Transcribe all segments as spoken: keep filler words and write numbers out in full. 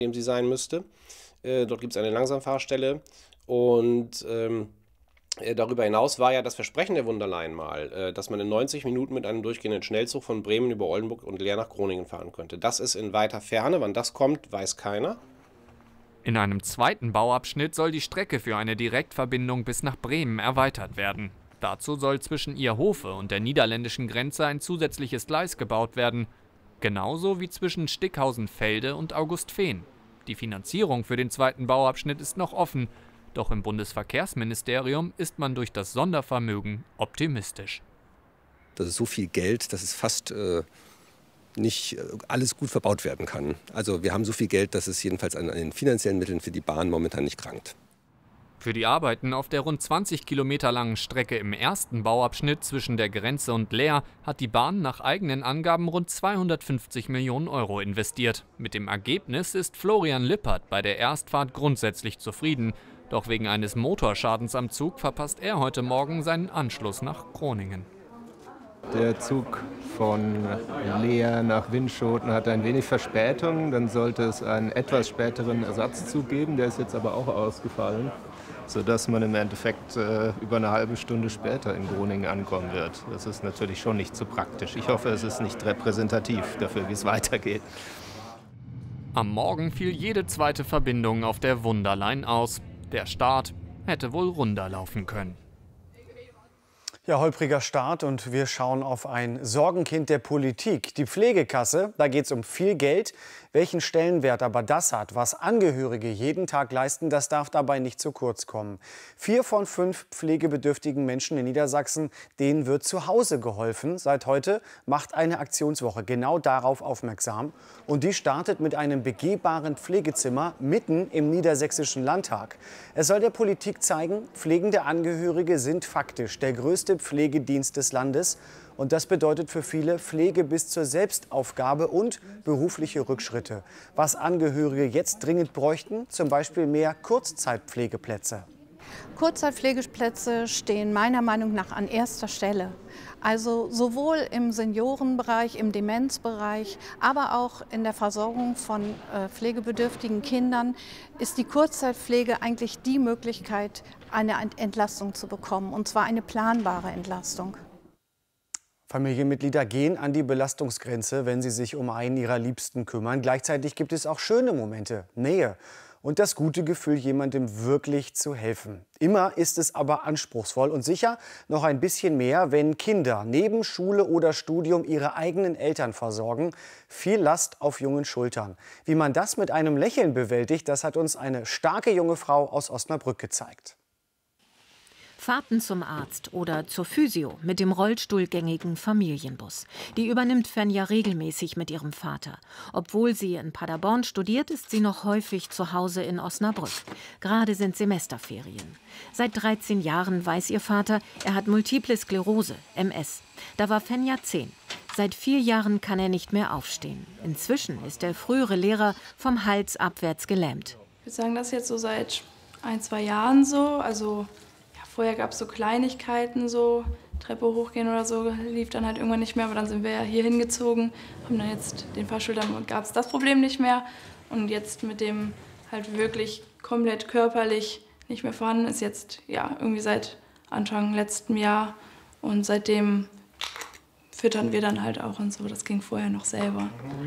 dem sie sein müsste. Äh, dort gibt es eine Langsamfahrstelle und ähm, äh, darüber hinaus war ja das Versprechen der Wunderlein mal, äh, dass man in neunzig Minuten mit einem durchgehenden Schnellzug von Bremen über Oldenburg und Leer nach Groningen fahren könnte. Das ist in weiter Ferne. Wann das kommt, weiß keiner. In einem zweiten Bauabschnitt soll die Strecke für eine Direktverbindung bis nach Bremen erweitert werden. Dazu soll zwischen Ierhofe und der niederländischen Grenze ein zusätzliches Gleis gebaut werden. Genauso wie zwischen Stickhausen-Felde und Augustfehn. Die Finanzierung für den zweiten Bauabschnitt ist noch offen. Doch im Bundesverkehrsministerium ist man durch das Sondervermögen optimistisch. Das ist so viel Geld, dass es fast äh, nicht äh, alles gut verbaut werden kann. Also wir haben so viel Geld, dass es jedenfalls an, an den finanziellen Mitteln für die Bahn momentan nicht krankt. Für die Arbeiten auf der rund zwanzig Kilometer langen Strecke im ersten Bauabschnitt zwischen der Grenze und Leer hat die Bahn nach eigenen Angaben rund zweihundertfünfzig Millionen Euro investiert. Mit dem Ergebnis ist Florian Lippert bei der Erstfahrt grundsätzlich zufrieden. Doch wegen eines Motorschadens am Zug verpasst er heute Morgen seinen Anschluss nach Groningen. Der Zug von Leer nach Winschoten hat ein wenig Verspätung. Dann sollte es einen etwas späteren Ersatzzug geben. Der ist jetzt aber auch ausgefallen, sodass man im Endeffekt äh, über eine halbe Stunde später in Groningen ankommen wird. Das ist natürlich schon nicht so praktisch. Ich hoffe, es ist nicht repräsentativ dafür, wie es weitergeht. Am Morgen fiel jede zweite Verbindung auf der Wunderlein aus. Der Start hätte wohl runder laufen können. Ja, holpriger Start und wir schauen auf ein Sorgenkind der Politik. Die Pflegekasse, da geht es um viel Geld. Welchen Stellenwert aber das hat, was Angehörige jeden Tag leisten, das darf dabei nicht zu kurz kommen. Vier von fünf pflegebedürftigen Menschen in Niedersachsen, denen wird zu Hause geholfen. Seit heute macht eine Aktionswoche genau darauf aufmerksam. Und die startet mit einem begehbaren Pflegezimmer mitten im Niedersächsischen Landtag. Es soll der Politik zeigen, pflegende Angehörige sind faktisch der größte Pflegedienst des Landes. Und das bedeutet für viele Pflege bis zur Selbstaufgabe und berufliche Rückschritte. Was Angehörige jetzt dringend bräuchten, zum Beispiel mehr Kurzzeitpflegeplätze. Kurzzeitpflegeplätze stehen meiner Meinung nach an erster Stelle. Also sowohl im Seniorenbereich, im Demenzbereich, aber auch in der Versorgung von äh, pflegebedürftigen Kindern ist die Kurzzeitpflege eigentlich die Möglichkeit, eine Entlastung zu bekommen, und zwar eine planbare Entlastung. Familienmitglieder gehen an die Belastungsgrenze, wenn sie sich um einen ihrer Liebsten kümmern. Gleichzeitig gibt es auch schöne Momente, Nähe und das gute Gefühl, jemandem wirklich zu helfen. Immer ist es aber anspruchsvoll und sicher noch ein bisschen mehr, wenn Kinder neben Schule oder Studium ihre eigenen Eltern versorgen. Viel Last auf jungen Schultern. Wie man das mit einem Lächeln bewältigt, das hat uns eine starke junge Frau aus Osnabrück gezeigt. Fahrten zum Arzt oder zur Physio mit dem rollstuhlgängigen Familienbus. Die übernimmt Fenja regelmäßig mit ihrem Vater. Obwohl sie in Paderborn studiert, ist sie noch häufig zu Hause in Osnabrück. Gerade sind Semesterferien. Seit dreizehn Jahren weiß ihr Vater, er hat Multiple Sklerose, M S. Da war Fenja zehn. Seit vier Jahren kann er nicht mehr aufstehen. Inzwischen ist der frühere Lehrer vom Hals abwärts gelähmt. Ich würde sagen, das ist jetzt so seit ein, zwei Jahren so. Also vorher gab es so Kleinigkeiten, so Treppe hochgehen oder so, lief dann halt irgendwann nicht mehr. Aber dann sind wir ja hier hingezogen, haben dann jetzt den Fahrstuhl, dann gab es das Problem nicht mehr. Und jetzt mit dem halt wirklich komplett körperlich nicht mehr vorhanden ist, jetzt ja irgendwie seit Anfang letzten Jahr. Und seitdem füttern wir dann halt auch und so. Das ging vorher noch selber.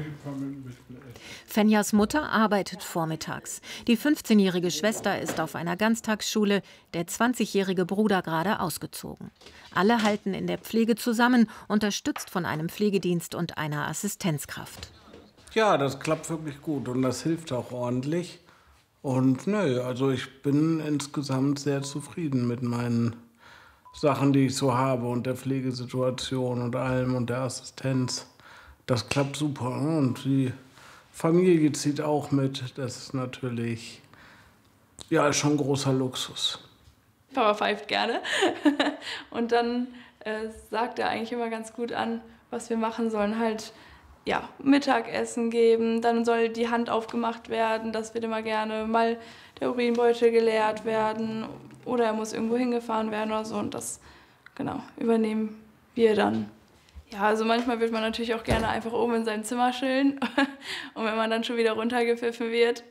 Fenjas Mutter arbeitet vormittags. Die fünfzehnjährige Schwester ist auf einer Ganztagsschule, der zwanzigjährige Bruder gerade ausgezogen. Alle halten in der Pflege zusammen, unterstützt von einem Pflegedienst und einer Assistenzkraft. Ja, das klappt wirklich gut und das hilft auch ordentlich. Und nö, also ich bin insgesamt sehr zufrieden mit meinen Sachen, die ich so habe und der Pflegesituation und allem und der Assistenz. Das klappt super. Und die Familie zieht auch mit. Das ist natürlich ja, schon ein großer Luxus. Papa pfeift gerne. Und dann äh, sagt er eigentlich immer ganz gut an, was wir machen sollen. Halt ja, Mittagessen geben, dann soll die Hand aufgemacht werden. Das wird immer gerne mal der Urinbeutel geleert werden. Oder er muss irgendwo hingefahren werden oder so. Und das genau, übernehmen wir dann. Ja, also manchmal wird man natürlich auch gerne einfach oben in seinem Zimmer chillen. Und wenn man dann schon wieder runtergepfiffen wird,